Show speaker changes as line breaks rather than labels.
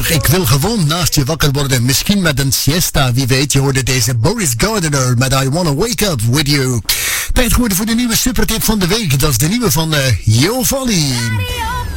Ach, ik wil gewoon naast je wakker worden. Misschien met een siesta, wie weet. Je hoorde deze Boris Gardiner met I Wanna Wake Up With You. Tijd geworden voor de nieuwe supertip van de week. Dat is de nieuwe van Yo Valley.